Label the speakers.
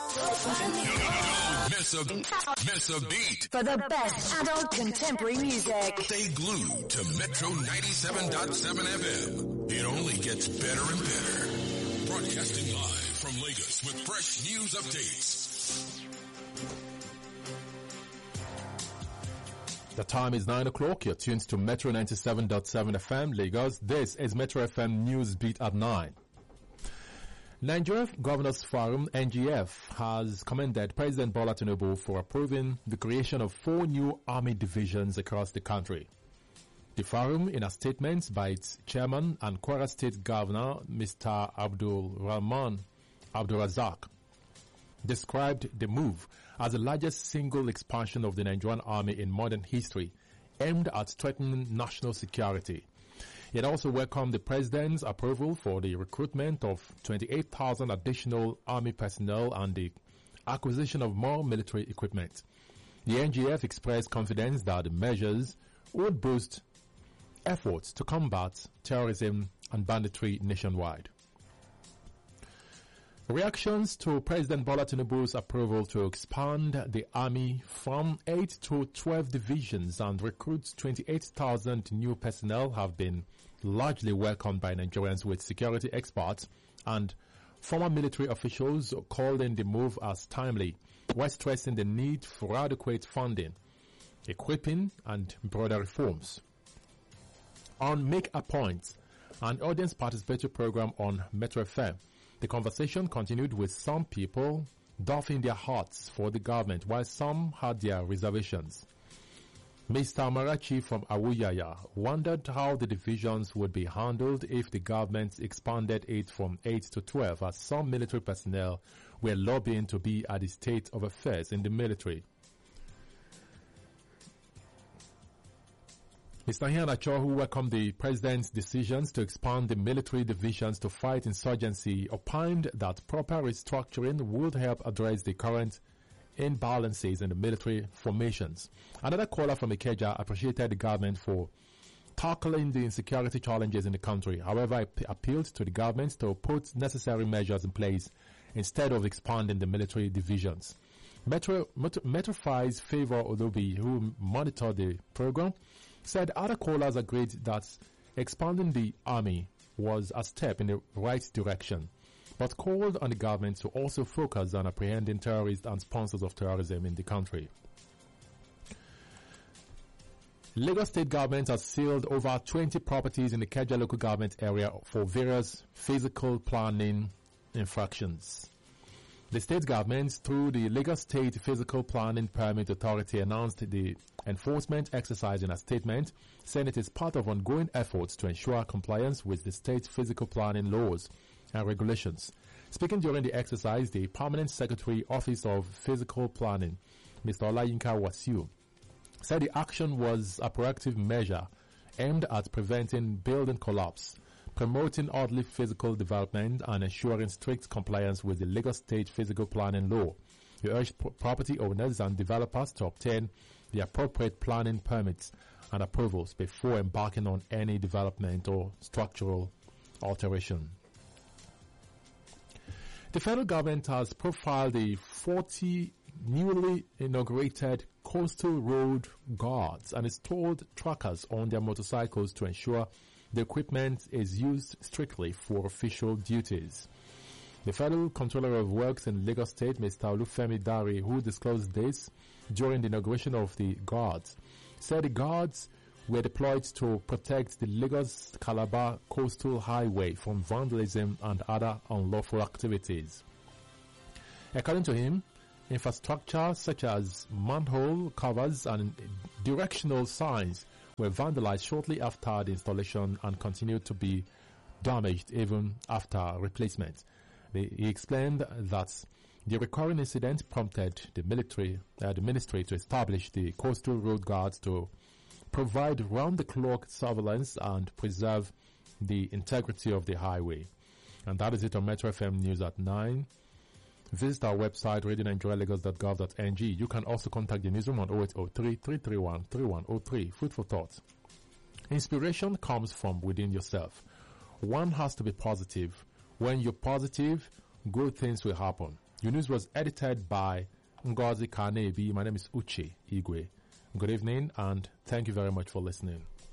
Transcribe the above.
Speaker 1: Miss a beat.
Speaker 2: For the best adult contemporary music.
Speaker 1: Stay glued to Metro 97.7 FM. It only gets better and better. Broadcasting live from Lagos with fresh news updates.
Speaker 3: The time is 9 o'clock. You're tuned to Metro 97.7 FM Lagos. This is Metro FM News Beat at 9. Nigeria Governors Forum, NGF, has commended President Bola Tinubu for approving the creation of 4 new army divisions across the country. The forum, in a statement by its chairman and Kwara State Governor, Mr. Abdul Razak, described the move as the largest single expansion of the Nigerian army in modern history, aimed at strengthening national security. It also welcomed the President's approval for the recruitment of 28,000 additional army personnel and the acquisition of more military equipment. The NGF expressed confidence that the measures would boost efforts to combat terrorism and banditry nationwide. Reactions to President Bola Tinubu's approval to expand the army from 8 to 12 divisions and recruit 28,000 new personnel have been largely welcomed by Nigerians, with security experts and former military officials calling the move as timely, while stressing the need for adequate funding, equipping and broader reforms. On Make a Point, an audience participatory program on Metro FM, the conversation continued with some people doffing their hearts for the government, while some had their reservations. Mr. Marachi from Awuyaya wondered how the divisions would be handled if the government expanded it from 8 to 12, as some military personnel were lobbying to be at the state of affairs in the military. Mr. Hianacho, who welcomed the President's decisions to expand the military divisions to fight insurgency, opined that proper restructuring would help address the current imbalances in the military formations. Another caller from Ikeja appreciated the government for tackling the insecurity challenges in the country. However, appealed to the government to put necessary measures in place instead of expanding the military divisions. Metrofi's Favor Olubi, who monitored the program, said other callers agreed that expanding the army was a step in the right direction, but called on the government to also focus on apprehending terrorists and sponsors of terrorism in the country. Lagos State government has sealed over 20 properties in the Ikeja local government area for various physical planning infractions. The state government, through the Lagos State Physical Planning Permit Authority, announced the enforcement exercise in a statement, saying it is part of ongoing efforts to ensure compliance with the state physical planning laws and regulations. Speaking during the exercise, the Permanent Secretary, Office of Physical Planning, Mr. Olayinka Wasiu, said the action was a proactive measure aimed at preventing building collapse, promoting orderly physical development, and ensuring strict compliance with the Lagos State Physical Planning Law. He urged property owners and developers to obtain the appropriate planning permits and approvals before embarking on any development or structural alteration. The federal government has profiled the 40 newly inaugurated coastal road guards and installed trackers on their motorcycles to ensure the equipment is used strictly for official duties. The Federal Controller of Works in Lagos State, Mr. Olufemi Dari, who disclosed this during the inauguration of the guards, said the guards were deployed to protect the Lagos-Calabar coastal highway from vandalism and other unlawful activities. According to him, infrastructure such as manhole covers and directional signs were vandalized shortly after the installation and continued to be damaged even after replacement. He explained that the recurring incident prompted the ministry to establish the coastal road guards to provide round-the-clock surveillance and preserve the integrity of the highway. And that is it on Metro FM News at 9. Visit our website, radionigerialagos.gov.ng. You can also contact the newsroom on 0803-331-3103. Food for thought. Inspiration comes from within yourself. One has to be positive. When you're positive, good things will happen. Your news was edited by Ngozi Kanebi. My name is Uche Igwe. Good evening and thank you very much for listening.